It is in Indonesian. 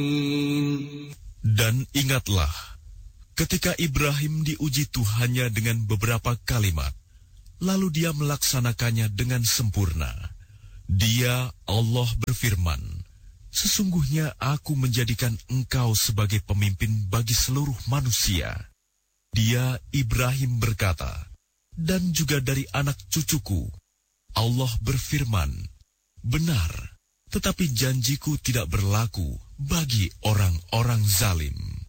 Dan ingatlah, ketika Ibrahim diuji Tuhannya dengan beberapa kalimat, lalu dia melaksanakannya dengan sempurna. Dia, Allah berfirman, "Sesungguhnya aku menjadikan engkau sebagai pemimpin bagi seluruh manusia." Dia, Ibrahim berkata, "Dan juga dari anak cucuku." Allah berfirman, "Benar, tetapi janjiku tidak berlaku bagi orang-orang zalim."